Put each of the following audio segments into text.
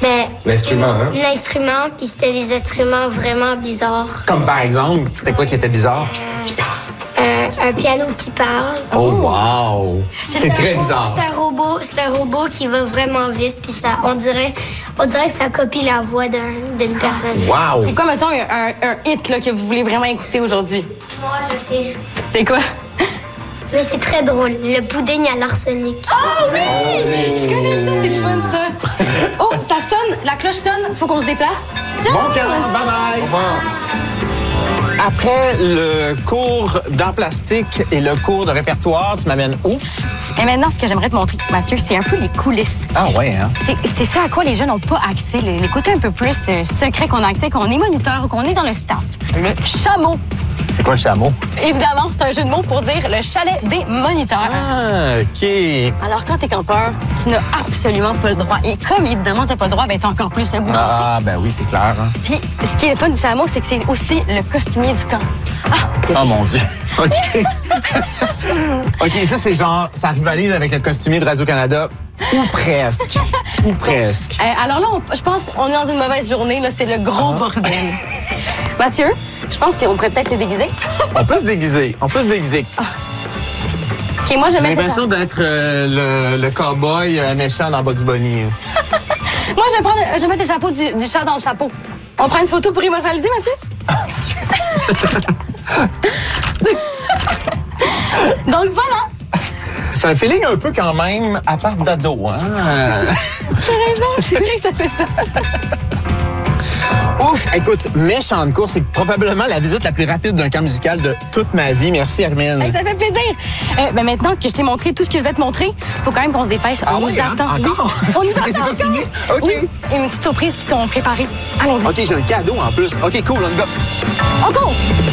Mais L'instrument, hein? l'instrument, puis c'était des instruments vraiment bizarres. Comme par exemple, c'était quoi qui était bizarre? Un piano qui parle. Oh, wow! C'est très bizarre. C'est un robot qui va vraiment vite, puis ça, on dirait que ça copie la voix d'une personne. Wow! C'est quoi, mettons, un hit là, que vous voulez vraiment écouter aujourd'hui? Moi, je sais. C'est quoi? Mais c'est très drôle. Le pudding à l'arsenic. Oh oui! Je connais ça, c'est le fun, ça. Oh, ça sonne, la cloche sonne, faut qu'on se déplace. Ciao! Bon camp, bye-bye! Au revoir. Après le cours d'art plastique et le cours de répertoire, tu m'amènes où? Et maintenant, ce que j'aimerais te montrer, Mathieu, c'est un peu les coulisses. Ah ouais, hein? C'est ça à quoi les jeunes n'ont pas accès, les côtés un peu plus secrets qu'on a accès quand on est moniteur ou qu'on est dans le staff. Le chameau. C'est quoi le chameau? Évidemment, c'est un jeu de mots pour dire le chalet des moniteurs. Ah, OK. Alors, quand t'es campeur, tu n'as absolument pas le droit. Et comme, évidemment, t'as pas le droit, ben t'as encore plus le goût. Ah, ben oui, c'est clair. Hein? Puis, ce qui est le fun du chameau, c'est que c'est aussi le costumier du camp. Oh mon Dieu. OK. OK, ça, c'est genre, ça rivalise avec le costumier de Radio-Canada. Ou presque. Ou presque. Alors là, je pense qu'on est dans une mauvaise journée. Là, c'est le gros bordel. Mathieu, je pense qu'on pourrait peut-être le déguiser. On peut se déguiser. On peut se déguiser. OK, moi, je J'ai mets l'impression d'être le cow-boy méchant dans Bugs Bunny. Moi, je vais mettre le chapeau du chat dans le chapeau. On prend une photo pour immortaliser, Mathieu? Donc, voilà. C'est un feeling un peu quand même à part d'ado, hein? T'as raison, c'est vrai que ça fait ça. Ouf! Écoute, méchante course, c'est probablement la visite la plus rapide d'un camp musical de toute ma vie. Merci, Hermine. Hey, ça fait plaisir. Ben maintenant que je t'ai montré tout ce que je vais te montrer, faut quand même qu'on se dépêche. Ah On oui, nous hein? attend. Encore? Oui. On nous C'est attend pas encore. fini? OK. Oui, et une petite surprise qu'ils t'ont préparée. Allons-y. OK, j'ai un cadeau en plus. OK, cool, on y va. On court.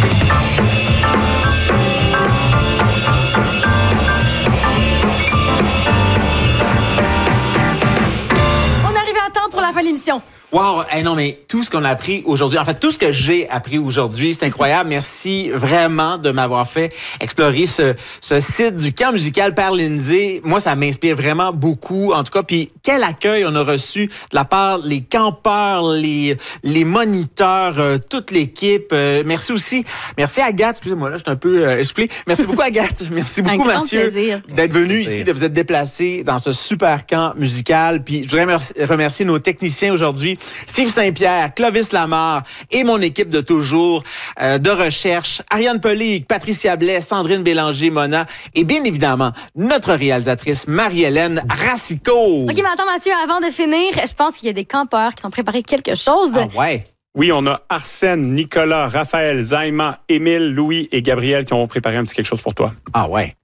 On est arrivé à temps pour la fin de l'émission. Wow! Hey, non, mais tout ce qu'on a appris aujourd'hui, en fait, tout ce que j'ai appris aujourd'hui, c'est incroyable. Merci vraiment de m'avoir fait explorer ce site du camp musical Père Lindsay. Moi, ça m'inspire vraiment beaucoup, en tout cas. Puis, quel accueil on a reçu de la part les campeurs, les moniteurs, toute l'équipe. Merci aussi. Merci Agathe. Excusez-moi, là, je suis un peu essoufflé. Merci beaucoup, Agathe. Merci beaucoup, Mathieu, d'être venu ici, de vous être déplacé dans ce super camp musical. Puis, je voudrais remercier nos techniciens aujourd'hui. Steve Saint-Pierre, Clovis Lamarre et mon équipe de toujours de recherche, Ariane Pelig, Patricia Blais, Sandrine Bélanger, Mona et bien évidemment notre réalisatrice Marie-Hélène Racicot. OK, mais attends Mathieu, avant de finir, je pense qu'il y a des campeurs qui t'ont préparé quelque chose. Ah ouais. Oui, on a Arsène, Nicolas, Raphaël, Zaïma, Émile, Louis et Gabriel qui ont préparé un petit quelque chose pour toi. Ah ouais.